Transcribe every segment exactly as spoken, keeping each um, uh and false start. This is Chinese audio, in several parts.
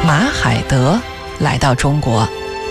马海德来到中国。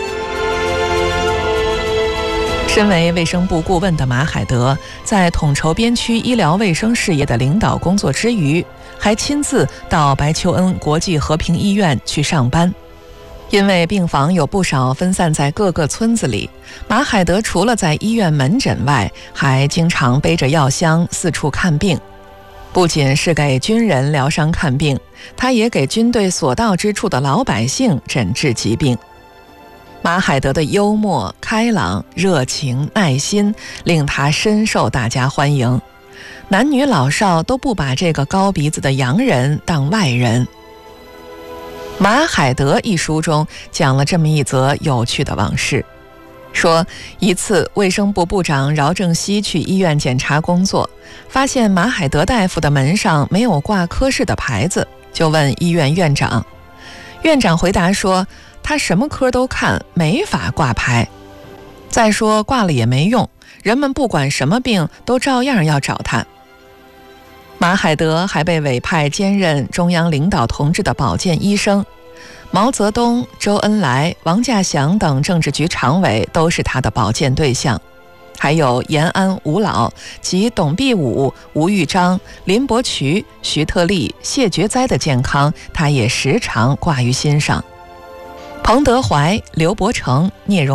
身为卫生部顾问的马海德，在统筹边区医疗卫生事业的领导工作之余，还亲自到白求恩国际和平医院去上班。因为病房有不少分散在各个村子里，马海德除了在医院门诊外，还经常背着药箱四处看病。不仅是给军人疗伤看病，他也给军队所到之处的老百姓诊治疾病。马海德的幽默、开朗、热情、耐心，令他深受大家欢迎。男女老少都不把这个高鼻子的洋人当外人。马海德一书中讲了这么一则有趣的往事，说一次卫生部部长饶正熙去医院检查工作，发现马海德大夫的门上没有挂科室的牌子，就问医院院长。院长回答说，他什么科都看，没法挂牌。再说挂了也没用，人们不管什么病都照样要找他。马海德还被委派兼任中央领导同志的保健医生，毛泽东、周恩来、王稼祥等政治局常委都是他的保健对象，还有延安吴老及董必武、吴玉章、林伯渠、徐特立、谢觉哉的健康，他也时常挂于心上。彭德怀、刘伯承、聂荣